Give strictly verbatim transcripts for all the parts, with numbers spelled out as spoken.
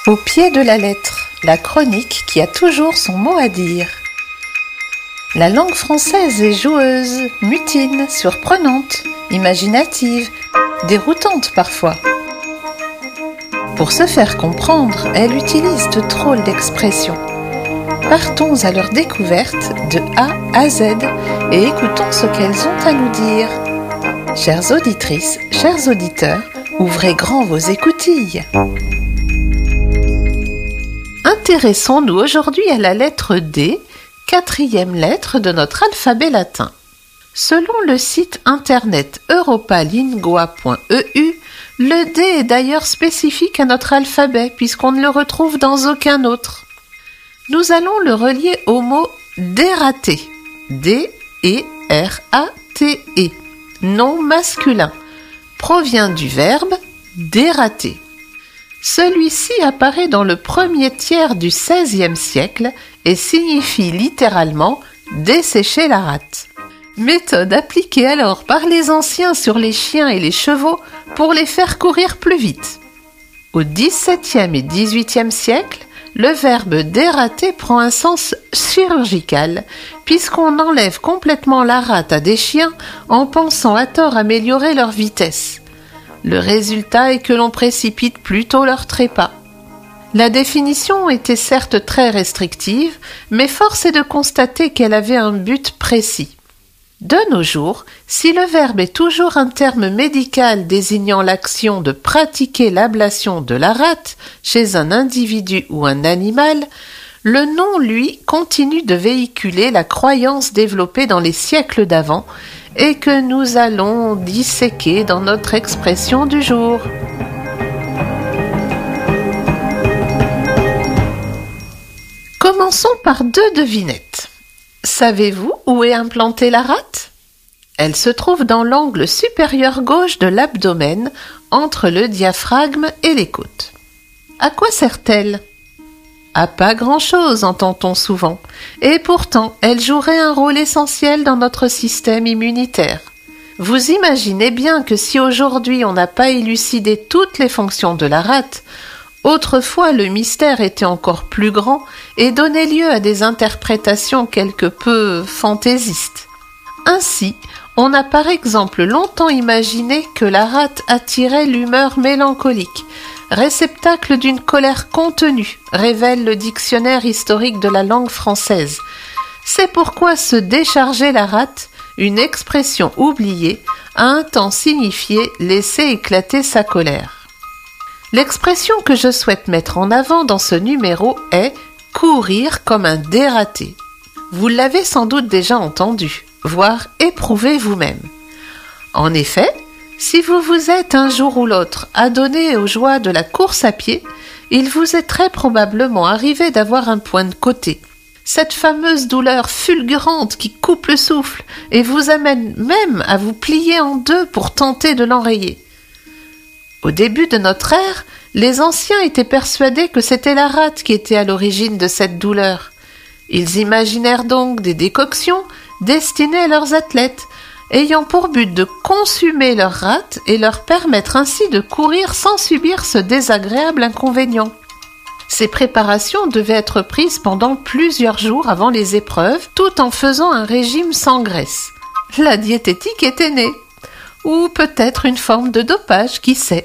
Au pied de la lettre, la chronique qui a toujours son mot à dire. La langue française est joueuse, mutine, surprenante, imaginative, déroutante parfois. Pour se faire comprendre, elle utilise de drôles d'expressions. Partons à leur découverte de A à Z et écoutons ce qu'elles ont à nous dire. Chères auditrices, chers auditeurs, ouvrez grand vos écoutilles. Intéressons-nous aujourd'hui à la lettre D, quatrième lettre de notre alphabet latin. Selon le site internet europalingua point e u, le D est d'ailleurs spécifique à notre alphabet puisqu'on ne le retrouve dans aucun autre. Nous allons le relier au mot dératé, D E R A T E, nom masculin, provient du verbe dérater. Celui-ci apparaît dans le premier tiers du seizième siècle et signifie littéralement « dessécher la rate ». Méthode appliquée alors par les anciens sur les chiens et les chevaux pour les faire courir plus vite. Au dix-septième et dix-huitième siècle, le verbe dérater prend un sens chirurgical puisqu'on enlève complètement la rate à des chiens en pensant à tort améliorer leur vitesse. Le résultat est que l'on précipite plutôt leur trépas. La définition était certes très restrictive, mais force est de constater qu'elle avait un but précis. De nos jours, si le verbe est toujours un terme médical désignant l'action de pratiquer l'ablation de la rate chez un individu ou un animal, le nom, lui, continue de véhiculer la croyance développée dans les siècles d'avant et que nous allons disséquer dans notre expression du jour. Commençons par deux devinettes. Savez-vous où est implantée la rate ? Elle se trouve dans l'angle supérieur gauche de l'abdomen, entre le diaphragme et les côtes. À quoi sert-elle ? À pas grand-chose, entend-on souvent, et pourtant elle jouerait un rôle essentiel dans notre système immunitaire. Vous imaginez bien que si aujourd'hui on n'a pas élucidé toutes les fonctions de la rate, autrefois le mystère était encore plus grand et donnait lieu à des interprétations quelque peu fantaisistes. Ainsi, on a par exemple longtemps imaginé que la rate attirait l'humeur mélancolique, réceptacle d'une colère contenue, révèle le dictionnaire historique de la langue française. C'est pourquoi se décharger la rate, une expression oubliée, a un temps signifié laisser éclater sa colère. L'expression que je souhaite mettre en avant dans ce numéro est « courir comme un dératé ». Vous l'avez sans doute déjà entendu, voire éprouvé vous-même. En effet, si vous vous êtes un jour ou l'autre adonné aux joies de la course à pied, il vous est très probablement arrivé d'avoir un point de côté. Cette fameuse douleur fulgurante qui coupe le souffle et vous amène même à vous plier en deux pour tenter de l'enrayer. Au début de notre ère, les anciens étaient persuadés que c'était la rate qui était à l'origine de cette douleur. Ils imaginèrent donc des décoctions destinées à leurs athlètes, ayant pour but de consumer leur rate et leur permettre ainsi de courir sans subir ce désagréable inconvénient. Ces préparations devaient être prises pendant plusieurs jours avant les épreuves, tout en faisant un régime sans graisse. La diététique était née. Ou peut-être une forme de dopage, qui sait.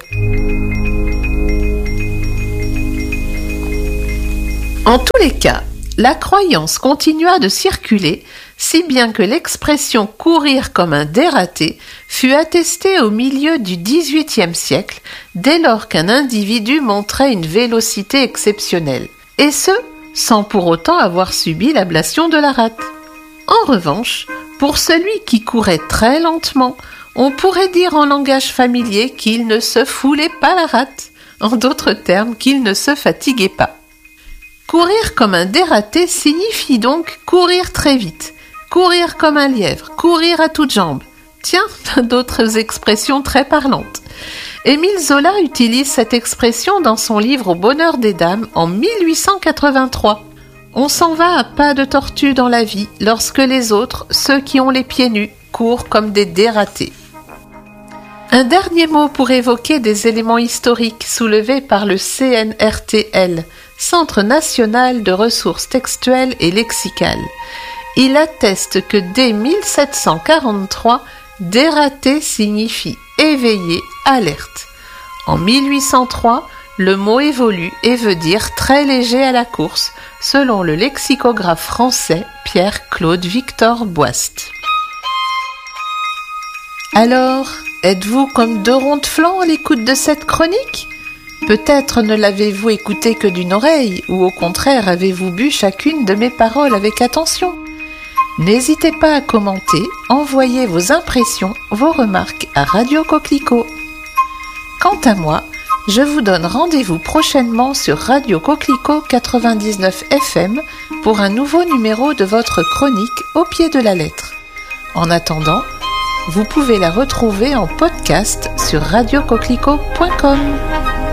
En tous les cas, la croyance continua de circuler, si bien que l'expression « courir comme un dératé » fut attestée au milieu du dix-huitième siècle, dès lors qu'un individu montrait une vélocité exceptionnelle, et ce, sans pour autant avoir subi l'ablation de la rate. En revanche, pour celui qui courait très lentement, on pourrait dire en langage familier qu'il ne se foulait pas la rate, en d'autres termes qu'il ne se fatiguait pas. Courir comme un dératé signifie donc courir très vite, courir comme un lièvre, courir à toutes jambes. Tiens, d'autres expressions très parlantes. Émile Zola utilise cette expression dans son livre Au bonheur des dames en mille huit cent quatre-vingt-trois. On s'en va à pas de tortue dans la vie lorsque les autres, ceux qui ont les pieds nus, courent comme des dératés. Un dernier mot pour évoquer des éléments historiques soulevés par le C N R T L, Centre national de ressources textuelles et lexicales. Il atteste que dès mille sept cent quarante-trois, dérater signifie éveiller, alerte. En mille huit cent trois, le mot évolue et veut dire très léger à la course, selon le lexicographe français Pierre-Claude Victor Boist. Alors, êtes-vous comme deux ronds de flanc à l'écoute de cette chronique ? Peut-être ne l'avez-vous écoutée que d'une oreille, ou au contraire avez-vous bu chacune de mes paroles avec attention ? N'hésitez pas à commenter, envoyer vos impressions, vos remarques à Radio Coquelicot. Quant à moi, je vous donne rendez-vous prochainement sur Radio Coquelicot quatre-vingt-dix-neuf F M pour un nouveau numéro de votre chronique au pied de la lettre. En attendant, vous pouvez la retrouver en podcast sur radio coquelicot point com.